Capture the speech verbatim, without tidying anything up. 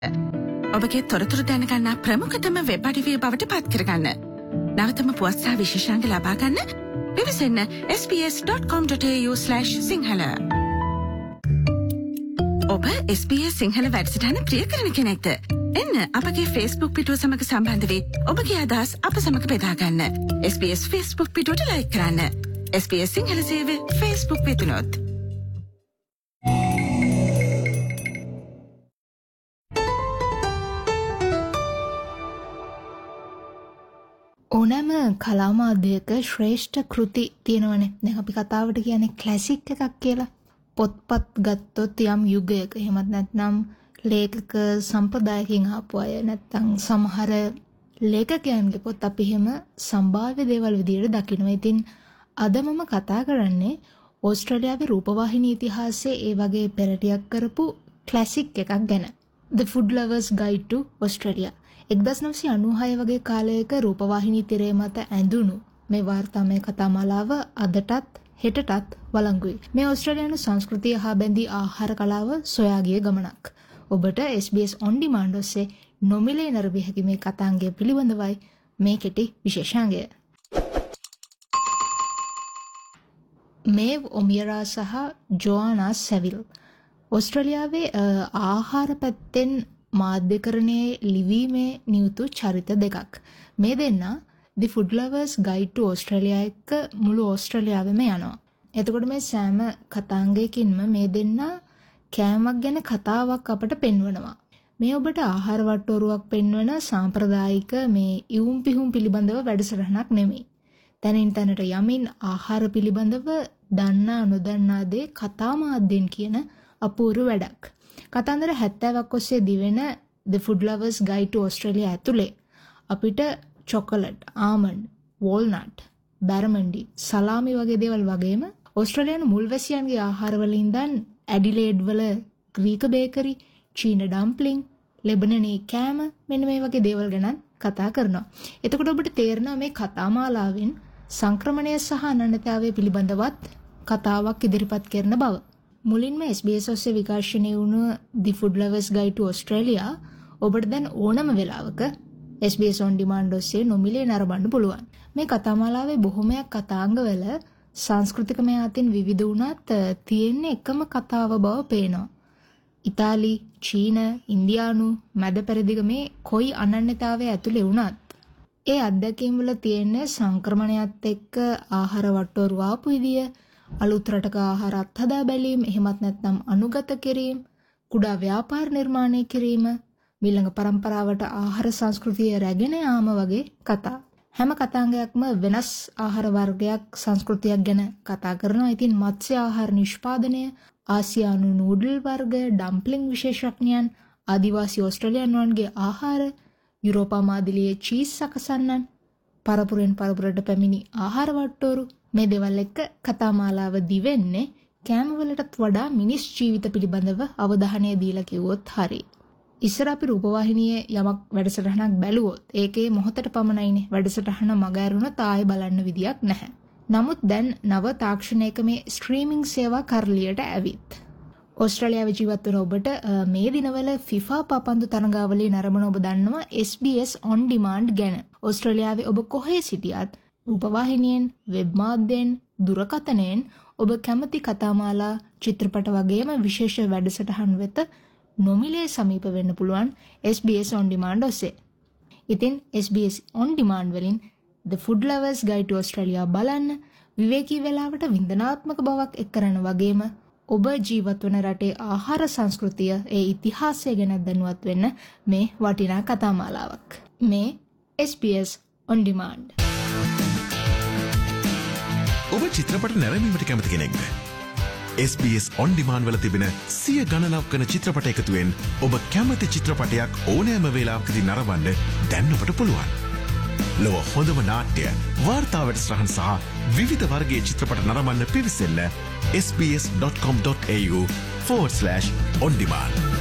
ඔබගේ තොරතුරු දැනගන්න ප්‍රමුඛතම වෙබ් අඩවිය බවට පත් කරගන්න. නවතම පුවත් සහ විශේෂාංග ලබා ගන්න පිවිසෙන්න s b s dot com dot a u slash sinhala. ඔබ S B S සිංහල වැඩසටහන ප්‍රිය කරන කෙනෙක්ද? එන්න අපගේ Facebook පිටුව සමග සම්බන්ධ වී ඔබගේ අදහස් අප සමග බෙදා ගන්න. S B S Facebook පිටුවට like කරන්න. S B S සිංහල සේවය Facebook වෙතනොත්. ඕනෑම කලා මාධ්‍යයක ශ්‍රේෂ්ඨ කෘති තියෙනවනේ. දැන් අපි කතාවට කියන්නේ ක්ලාසික් එකක් කියලා. පොත්පත් ගත්තොත් යම් යුගයක එහෙමත් නැත්නම් ලේඛක සම්ප්‍රදායකින් ආපු අය නැත්නම් සමහර ලේඛකයන්ගේ පොත් අපි එහෙම සම්භාව්‍ය දේවල් විදියට දකිනවා. ඉතින් අද මම කතා කරන්නේ ඕස්ට්‍රේලියාවේ රූපවාහිනී ඉතිහාසයේ ඒ වගේ පෙරටියක් කරපු ක්ලාසික් එකක් ගැන. The Food Lovers Guide to Australia. එක්දහස් නවසිය අනූහය වගේ කාලයක රූපවාහිනී තිරය මත ඇඳුණු මේ වාර්තාමය කතාමාලාව අදටත් හෙටටත් වළංගුයි. මේ ඕස්ට්‍රේලියානු සංස්කෘතිය හා බැඳී ආහාර කලාව සොයා ගිය ගමනක්. ඔබට S B S on demand ඔස්සේ නොමිලේ නරඹිය හැකි මේ කතාංගය පිළිබඳවයි මේ කෙටි විශේෂාංගය. මේව් ඔමියරා සහ ජෝආනා සෙවිල් ඕස්ට්‍රේලියාවේ ආහාර පැත්තෙන් මාධ්‍යකරණයේ ලිවීමේ නියුතු චරිත දෙකක්. මේ දෙන්නා The Food Lovers Guide to Australia එක මුළු ඕස්ට්‍රේලියාවෙම යනවා. එතකොට මේ සෑම කතාංගයකින්ම මේ දෙන්නා කෑමක් ගැන කතාවක් අපට පෙන්වනවා. මේ ඔබට ආහාර වට්ටෝරුවක් පෙන්වන සාම්ප්‍රදායික මේ ඉවුම් පිහුම් පිළිබඳව වැඩසටහනක් නෙමෙයි. තැනින් තැනට යමින් ආහාර පිළිබඳව දන්නා නොදන්නා දේ කතා මාධ්‍යෙන් කියන අපූර්ව වැඩක්. කතන්දර හැත්තෑවක් ඔස්සේ දිවෙන The Food Lovers Guide to Australia ඇතුලේ අපිට චොකලට්, ආමන්ඩ්, වෝල්නට්, බැරමන්ඩි, සලාමි වගේ දේවල් වගේම ඕස්ට්‍රේලියානු මුල්වැසියන්ගේ ආහාරවල ඉඳන් ඇඩිලේඩ් වල ග්‍රීක බේකරි, චීන ඩම්ප්ලින්, ලෙබනනී කෑම මෙන්න මේ වගේ දේවල් ගැන කතා කරනවා. එතකොට ඔබට තේරෙනවා මේ කතාමාලාවෙන් සංක්‍රමණය සහ අනන්‍යතාවය පිළිබඳවත් කතාවක් ඉදිරිපත් කරන බව. මුලින්ම S B S ඔස්සේ විකාශනය වුණු The Food Lovers Guide to Australia ඔබට දැන් ඕනම වෙලාවක S B S on demand ඔස්සේ නොමිලේ නරඹන්න පුළුවන්. මේ කතාමාලාවේ බොහොමයක් කතාංගවල සංස්කෘතිකමය අතින් විවිධ වුණත් තියෙන එකම කතාව බව පේනවා. ඉතාලි, චීන, ඉන්දියානු, මැද පෙරදිග මේ කොයි අනන්‍යතාවය ඇතුලේ වුණත් ඒ අත්දැකීම් වල තියෙන සංක්‍රමණයත් එක්ක ආහාර වට්ටෝරු ආපු විදිය, අලුත් රටක ආහාර අත්හදා බැලීම, එහෙමත් නැත්නම් අනුගත කිරීම, කුඩා ව්‍යාපාර නිර්මාණය කිරීම, ඊළඟ පරම්පරාවට ආහාර සංස්කෘතිය රැගෙන යාම වගේ කතා. හැම කතාංගයක්ම වෙනස් ආහාර වර්ගයක් සංස්කෘතියක් ගැන කතා කරනවා. ඉතින් මත්ස්‍ය ආහාර නිෂ්පාදනය, ආසියානු නූඩල් වර්ග, ඩම්ප්ලින් විශේෂඥයන්, ආදිවාසී ඕස්ට්‍රේලියානුවන්ගේ ආහාර, යුරෝපා මාදිලියේ චීස් සකසන්නන්, පරපුරෙන් පරපුරට පැමිණි ආහාර වට්ටෝරු මේ දේවල් එක්ක කතාමාලාව දිවෙන්නේ කෑමවලටත් වඩා මිනිස් ජීවිත පිළිබඳව අවධානය දීලා කිව්වොත් හරි. ඉස්සර අපි රූපවාහිනියේ යමක් වැඩසටහනක් බැලුවොත් ඒකේ මොහොතට පමණයිනේ වැඩසටහන මග ඇරුණොත් ආයෙ බලන්න විදියක් නැහැ. නමුත් දැන් නව තාක්ෂණයක මේ ස්ට්‍රීමිංగ్ සේවා කරලියට ඇවිත් ඕස්ට්‍රේලියාවේ ජීවත් වන ඔබට මේ දිනවල FIFA පපන්දු තරඟාවලිය නරඹන ඔබ දන්නවා S B S on demand ගැන. ඕස්ට්‍රේලියාවේ ඔබ කොහේ සිටියත් රූපවාහිනියෙන්, වෙබ් මාධ්‍යයෙන්, දුරකථනයෙන් ඔබ කැමති කතාමාලා, චිත්‍රපට වගේම විශේෂ වැඩසටහන් වෙත නොමිලේ සමීප වෙන්න පුළුවන් S B S on demand ඔස්සේ. ඉතින් S B S on demand වලින් The Food Lovers Guide to Australia බලන්න, විවේකී වෙලාවට වින්දනාත්මක බවක් එක් කරන වගේම ඔබ ජීවත් වන රටේ ආහාර සංස්කෘතිය, ඒ ඉතිහාසය ගැන දැනුවත් වෙන්න මේ වටිනා කතාමාලාවක්. මේ S B S on demand. ඔබ චිත්‍රපට නැරඹීමට කැමති කෙනෙක්ද? S B S on demand වල තිබෙන සිය ගණනක් කරන චිත්‍රපට එකතුවෙන් ඔබ කැමති චිත්‍රපටයක් ඕනෑම වේලාවකදී නරඹන්න දැන් ඔබට පුළුවන්. ලොව හොඳම නාට්‍ය, වාර්තා වැඩසටහන් සහ විවිධ වර්ගයේ චිත්‍රපට නරඹන්න පිවිසෙන්න s b s dot com dot a u forward slash on demand.